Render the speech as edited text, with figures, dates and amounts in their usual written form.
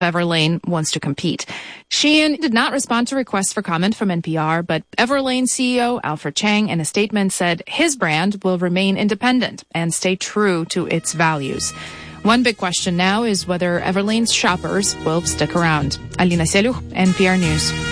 Everlane wants to compete. Shein did not respond to requests for comment from NPR, but Everlane CEO Alfred Chang in a statement said his brand will remain independent and stay true to its values. One big question now is whether Everlane's shoppers will stick around. Alina Selu, NPR News.